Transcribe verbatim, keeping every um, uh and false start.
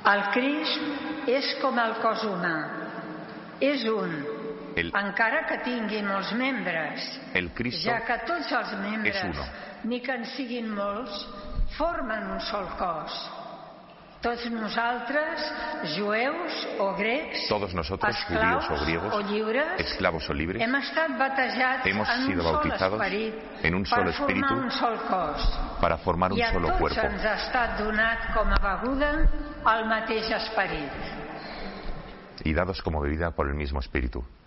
El Crist és com el cos humà. És un, el, encara que tingui molts membres, el Cristo ja que tots els es membres, uno. ni que en siguin molts, formen un sol cos. Tots nosaltres, jueus o grecs, Todos nosotros, esclaus judíos o griegos, o lliures, esclavos o libres, hem estat batejats hemos en un sido sol bautizados esperit en un solo per espíritu formar un sol cos. para formar un I a solo tots cuerpo. ens ha estat donat com a beguda el mateix esperit. Y dados como bebida por el mismo espíritu.